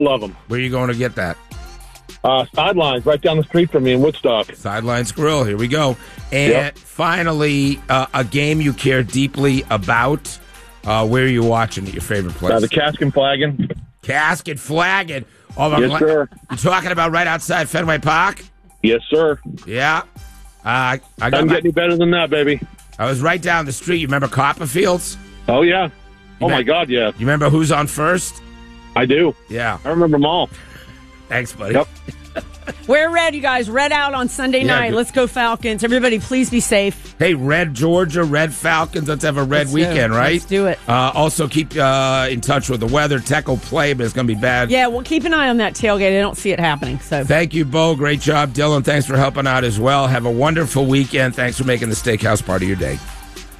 Love them. Where are you going to get that? Sidelines, right down the street from me in Woodstock. Sidelines Grill. Here we go. And finally, a game you care deeply about. Where are you watching at your favorite place? The Cask and Flagon. Cask and Flagon. Oh, yes, sir. You're talking about right outside Fenway Park? Yes, sir. Yeah. Doesn't get any better than that, baby. I was right down the street. You remember Copperfields? Oh, yeah. My God, yeah. You remember who's on first? I do. Yeah. I remember them all. Thanks, buddy. Yep. We're red, you guys. Red out on Sunday night. Good. Let's go Falcons. Everybody, please be safe. Hey, red Georgia, red Falcons. Let's have a red weekend, right? Let's do it. Also, keep in touch with the weather. Tech will play, but it's going to be bad. Yeah, well, keep an eye on that tailgate. I don't see it happening. So thank you, Bo. Great job. Dylan, thanks for helping out as well. Have a wonderful weekend. Thanks for making the steakhouse part of your day.